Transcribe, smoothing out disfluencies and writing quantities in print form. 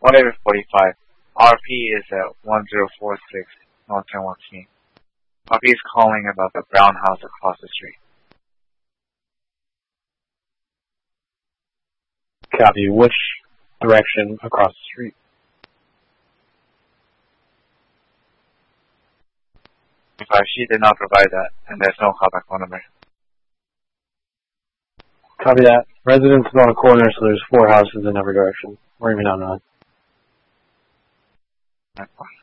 145. RP is at 1046 North San Joaquin. RP is calling about the brown house across the street. Copy. Which direction across the street? She did not provide that, and there's no callback phone number. Copy that. Residence is on a corner, so there's 4 houses in every direction. We're even on that.